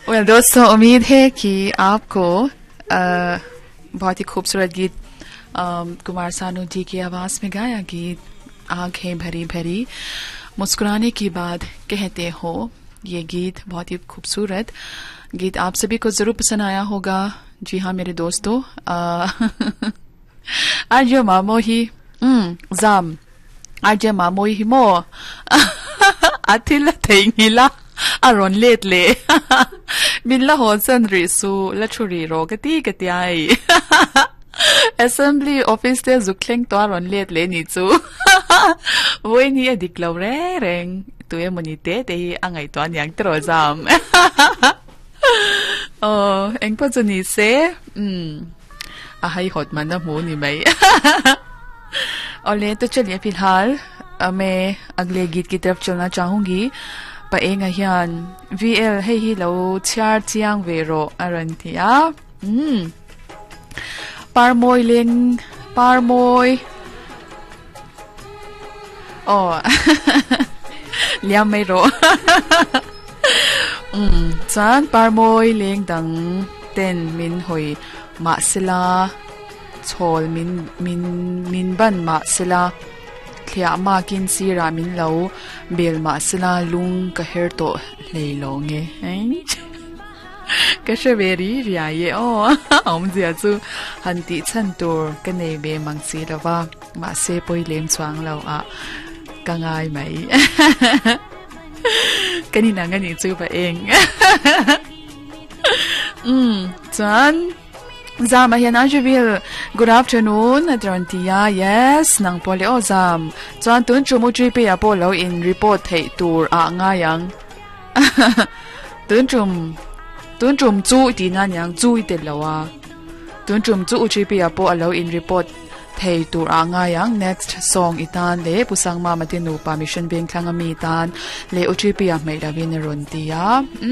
Well दोस्तों, उम्मीद है कि आपको बहुत ही खूबसूरत गीत कुमार सानू जी की आवाज में गाया गीत आंखें भरी भरी मुस्कुराने की बात कहते हो, ये गीत बहुत ही खूबसूरत गीत आप सभी को जरूर पसंद आया होगा। जी हाँ मेरे दोस्तों, आज मामो ही zam आज मामो ही मो atil thengila aron let le min la hon san ri su la churi ro gati gati ai assembly office te zukleng to aron let le ni chu voi ni adik lo re reng tu e monite te angai to anyang tro zam oh eng po ni se a hai hot man na mu ni mai और ले तो चलिए फिलहाल मैं अगले गीत की तरफ चलना चाहूंगी। पएंग हियान VL है ही लो चार चियांग वेरो अरंतिया पारमोय लेंग पारमोय ओ लिया मेरो चान पारमोय लेंग दंग तेन मिन होई मासिला छोल मिन बन मासिला खिया मा किन सीरा मिन लो बेल मासिला लुंग कहर तो ले लोगे कैसे बेरी रिया ये ओ हम जियाचु हंती छंतुर कने बे मंगसी लवा मासे पोई लेम स्वांग लो आ कंगाई मई कनी नंगनी चु बा एंग चान Zam ayan ajuvil. Good afternoon, Adrantia. Yes, nang pole o zam. Chuan tun chumu pe apolo in report thei tur a nga yang. Tun chum chu ti na yang chu ite lawa. Tun chum chu pe apo alo in report thei tur a nga yang. Next song itan le pusang ma matinu permission being klangami tan le pe a mai lavin rontia.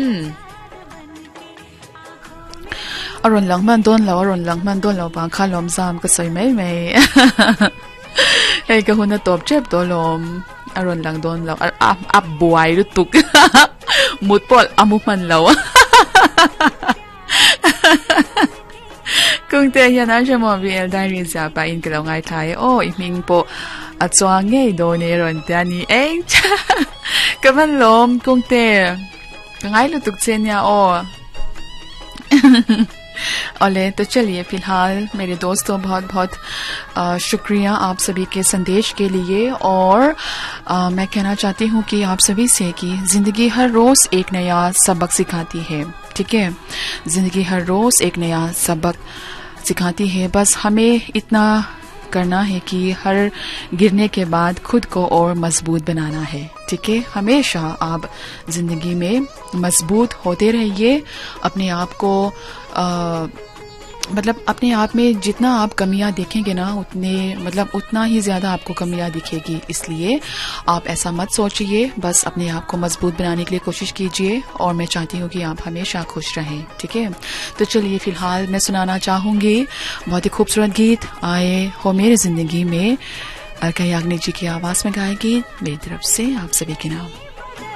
Aron lang man don lo bang khalom zam ka sai mai hey ka huna top chep dolom aron lang don lo up buai ru tuk mut pol amuk man lo kung te yan a shamo VL diary sa pa in kalaw ngai thai o iming po at chuang ngei do ne ron tani eng ka man lom kung te ngai lu tuk chen ya o ओले तो चलिए फिलहाल मेरे दोस्तों बहुत बहुत शुक्रिया आप सभी के संदेश के लिए। और मैं कहना चाहती हूँ कि आप सभी से कि जिंदगी हर रोज एक नया सबक सिखाती है। ठीक है, जिंदगी हर रोज एक नया सबक सिखाती है। बस हमें इतना करना है कि हर गिरने के बाद खुद को और मजबूत बनाना है। ठीक है, हमेशा आप जिंदगी में मजबूत होते रहिए। अपने आप को मतलब अपने आप में जितना आप कमियां देखेंगे ना उतना ही ज्यादा आपको कमियां दिखेगी। इसलिए आप ऐसा मत सोचिए, बस अपने आप को मजबूत बनाने के लिए कोशिश कीजिए। और मैं चाहती हूँ कि आप हमेशा खुश रहें। ठीक है, तो चलिए फिलहाल मैं सुनाना चाहूंगी बहुत ही खूबसूरत गीत आए हो मेरी जिंदगी में। अलका याग्निक जी की आवाज में गाए गीत मेरी तरफ से आप सभी के नाम।